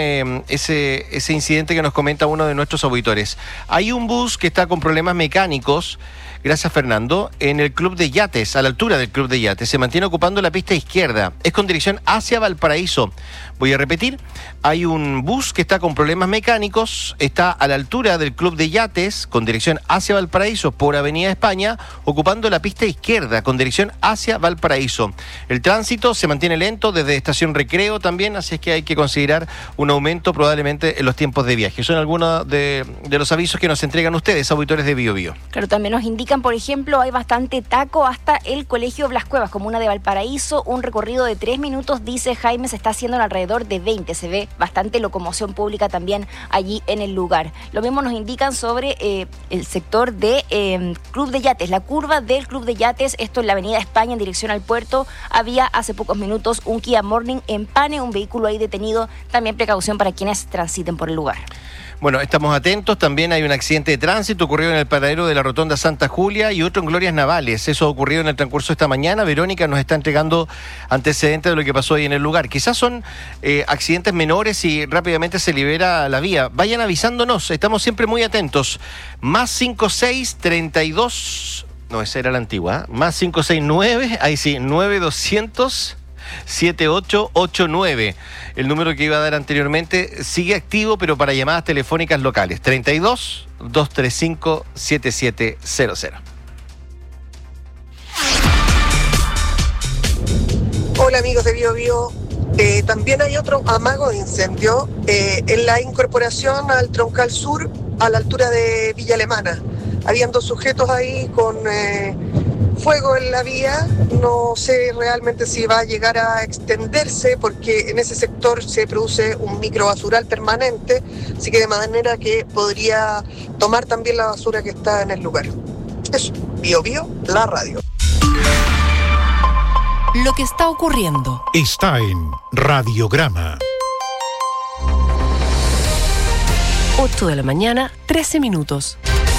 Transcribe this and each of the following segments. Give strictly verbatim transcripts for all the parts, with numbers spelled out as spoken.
eh, ese, ese incidente que nos comenta uno de nuestros auditores. Hay un bus que está con problemas mecánicos, gracias Fernando, en el Club de Yates, a la altura del Club de Yates. Se mantiene ocupando la pista izquierda. Es con dirección hacia Valparaíso. Voy a repetir. Hay un bus que está con problemas mecánicos, está a la altura del Club de Yates, con dirección hacia Valparaíso, por Avenida España, ocupando la pista izquierda, con dirección hacia Valparaíso. El tránsito se mantiene lento desde Estación Recreo también, así es que hay que considerar un aumento probablemente en los tiempos de viaje. Son algunos de, de los avisos que nos entregan ustedes, auditores de Bio Bio. Claro, también nos indican, por ejemplo, hay bastante taco hasta el Colegio Blas Cuevas, comuna de Valparaíso, un recorrido de tres minutos, dice Jaime, se está haciendo en alrededor de veinte, se ve bastante locomoción pública también allí en el lugar. Lo mismo nos indican sobre eh, el sector de eh, Club de Yates, la curva del Club de Yates, esto en la Avenida España en dirección al puerto, había hace pocos minutos un Kia Morning en pane, un vehículo ahí detenido, también precaución para quienes transiten por el lugar. Bueno, estamos atentos. También hay un accidente de tránsito ocurrido en el paradero de la Rotonda Santa Julia y otro en Glorias Navales. Eso ha ocurrido en el transcurso de esta mañana. Verónica nos está entregando antecedentes de lo que pasó ahí en el lugar. Quizás son eh, accidentes menores y rápidamente se libera la vía. Vayan avisándonos, estamos siempre muy atentos. Más cinco seis treinta y dos... No, esa era la antigua. ¿eh? Más cinco seis nueve, ahí sí, nueve doscientos siete ocho ocho nueve. El número que iba a dar anteriormente sigue activo, pero para llamadas telefónicas locales. treinta y dos, doscientos treinta y cinco, setenta y siete cero cero. Hola amigos de Bio Bio. Eh, también hay otro amago de incendio eh, en la incorporación al Troncal Sur a la altura de Villa Alemana. Habían dos sujetos ahí con eh, fuego en la vía. No sé realmente si va a llegar a extenderse porque en ese sector se produce un microbasural permanente, así que de manera que podría tomar también la basura que está en el lugar. Eso, Bio Bio, la radio. Lo que está ocurriendo está en Radiograma. ocho de la mañana, trece minutos.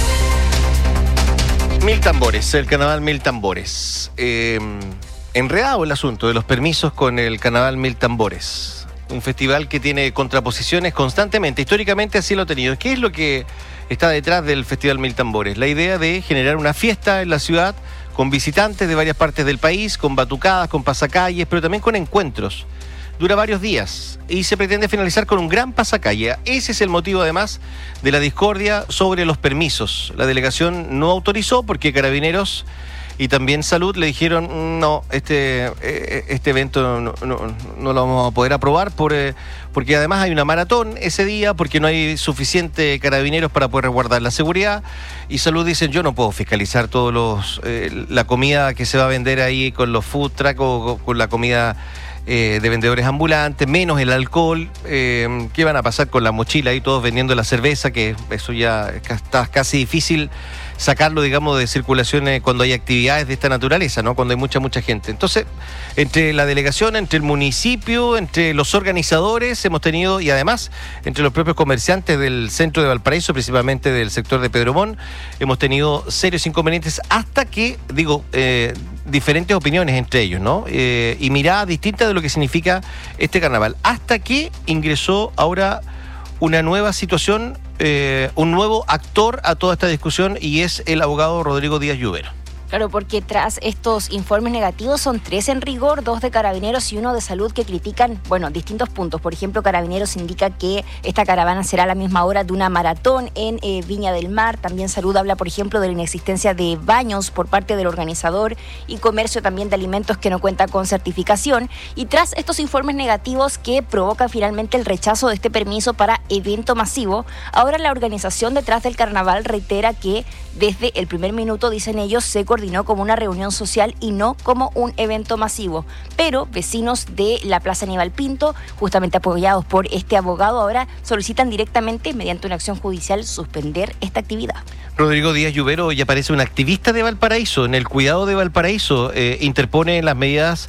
Mil Tambores, el carnaval Mil Tambores. Eh, enredado el asunto de los permisos con el carnaval Mil Tambores. Un festival que tiene contraposiciones constantemente. Históricamente así lo ha tenido. ¿Qué es lo que está detrás del Festival Mil Tambores? La idea de generar una fiesta en la ciudad con visitantes de varias partes del país, con batucadas, con pasacalles, pero también con encuentros. Dura varios días y se pretende finalizar con un gran pasacalle. Ese es el motivo, además, de la discordia sobre los permisos. La delegación no autorizó porque Carabineros y también Salud le dijeron no, este, este evento no, no, no lo vamos a poder aprobar por, eh, porque además hay una maratón ese día, porque no hay suficiente Carabineros para poder resguardar la seguridad. Y Salud dicen, yo no puedo fiscalizar todos los eh, la comida que se va a vender ahí con los food truck o con la comida Eh, de vendedores ambulantes, menos el alcohol. Eh, ¿Qué van a pasar con la mochila ahí todos vendiendo la cerveza? Que eso ya está casi difícil sacarlo, digamos, de circulación cuando hay actividades de esta naturaleza, ¿no? Cuando hay mucha, mucha gente. Entonces, entre la delegación, entre el municipio, entre los organizadores, hemos tenido, y además, entre los propios comerciantes del centro de Valparaíso, principalmente del sector de Pedro Montt, hemos tenido serios inconvenientes hasta que, digo, eh, diferentes opiniones entre ellos, ¿no? Eh, y miradas distintas de lo que significa este carnaval. Hasta que ingresó ahora una nueva situación, eh, un nuevo actor a toda esta discusión, y es el abogado Rodrigo Díaz Lluvero. Claro, porque tras estos informes negativos son tres en rigor, dos de Carabineros y uno de Salud que critican, bueno, distintos puntos. Por ejemplo, Carabineros indica que esta caravana será a la misma hora de una maratón en eh, Viña del Mar. También Salud habla, por ejemplo, de la inexistencia de baños por parte del organizador y comercio también de alimentos que no cuenta con certificación. Y tras estos informes negativos que provocan finalmente el rechazo de este permiso para evento masivo, ahora la organización detrás del carnaval reitera que desde el primer minuto, dicen ellos, se coordinó como una reunión social y no como un evento masivo. Pero vecinos de la Plaza Aníbal Pinto, justamente apoyados por este abogado, ahora solicitan directamente, mediante una acción judicial, suspender esta actividad. Rodrigo Díaz Lluvero ya parece un activista de Valparaíso, en el cuidado de Valparaíso, eh, interpone las medidas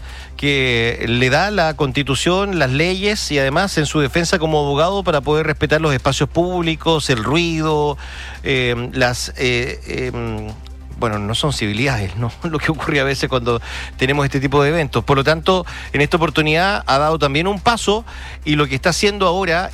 que le da la Constitución, las leyes, y además en su defensa como abogado para poder respetar los espacios públicos, el ruido, eh, las... Eh, eh, bueno, no son civilidades, ¿no? Lo que ocurre a veces cuando tenemos este tipo de eventos. Por lo tanto, en esta oportunidad ha dado también un paso, y lo que está haciendo ahora